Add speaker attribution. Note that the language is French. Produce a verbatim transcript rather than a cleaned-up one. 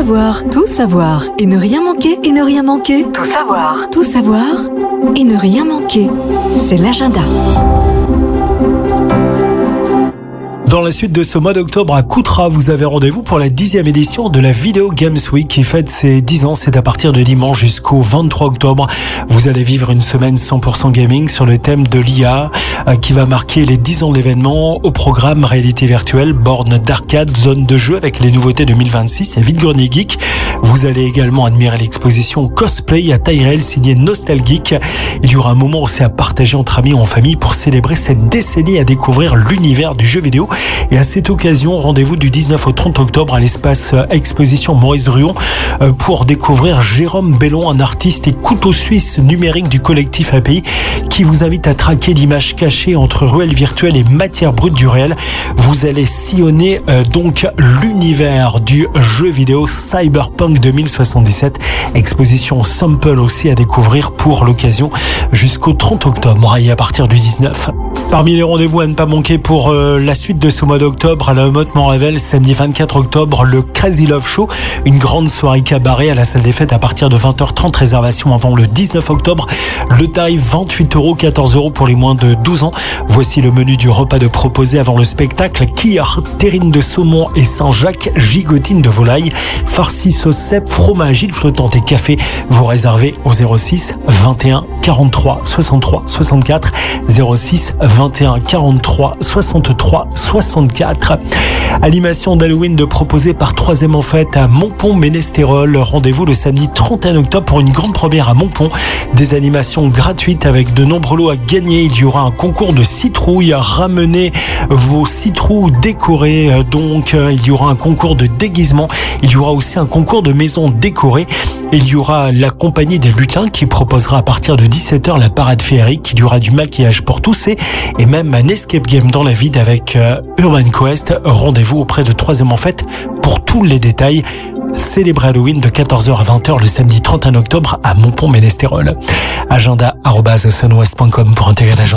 Speaker 1: savoir, tout savoir et ne rien manquer, et ne rien manquer. Tout savoir, tout savoir et ne rien manquer. C'est l'agenda.
Speaker 2: Dans la suite de ce mois d'octobre à Coutras, vous avez rendez-vous pour la dixième édition de la Video Games Week qui fête ses dix ans. C'est à partir de dimanche jusqu'au vingt-trois octobre. Vous allez vivre une semaine cent pour cent gaming sur le thème de l'I A qui va marquer les dix ans de l'événement. Au programme réalité virtuelle, bornes d'arcade, zones de jeu avec les nouveautés deux mille vingt-six et vide-grenier geek. Vous allez également admirer l'exposition cosplay à taille réelle signée Nostalgeek. Il y aura un moment aussi à partager entre amis ou en famille pour célébrer cette décennie à découvrir l'univers du jeu vidéo. Et à cette occasion, rendez-vous du dix-neuf au trente octobre à l'espace exposition Maurice Druon pour découvrir Jérôme Bellon, un artiste et couteau suisse numérique du collectif A P I qui vous invite à traquer l'image cachée entre ruelle virtuelle et matière brute du réel. Vous allez sillonner euh, donc l'univers du jeu vidéo Cyberpunk deux mille soixante-dix-sept. Exposition sample aussi à découvrir pour l'occasion jusqu'au trente octobre et à partir du dix-neuf. Parmi les rendez-vous à ne pas manquer pour euh, la suite de ce mois d'octobre à la Motte Montrével, samedi vingt-quatre octobre, le Crazy Love Show, une grande soirée cabaret à la salle des fêtes à partir de vingt heures trente, réservation avant le dix-neuf octobre. Le tarif vingt-huit euros, quatorze euros pour les moins de douze ans. Voici le menu du repas de proposé avant le spectacle. Quillard, terrine de saumon et Saint-Jacques, gigotine de volaille, farci sauce cèpe, fromage, île flottante et café. Vous réservez au zéro six vingt et un quarante-trois soixante-trois soixante-quatre, zéro six vingt et un quarante-trois soixante-trois soixante-quatre. Animation d'Halloween de proposer par Troisième en Fête à Montpont-Ménestérol. Rendez-vous le samedi trente et un octobre pour une grande première à Montpont. Des animations gratuites avec de nombreux lots à gagner. Il y aura un concours de citrouilles. Ramenez vos citrouilles décorées. Donc, il y aura un concours de déguisement. Il y aura aussi un concours de maisons décorées. Il y aura la compagnie des lutins qui proposera à partir de dix-sept heures la parade féerique. Il y aura du maquillage pour tous et, et même un escape game dans la vide avec euh, Urban Quest. Rendez-vous auprès de Troisième en Fête pour tous les détails. Célébrez Halloween de quatorze heures à vingt heures le samedi trente et un octobre à Montpont-Ménestérol. Agenda arobase sunwest point com pour intégrer l'agenda.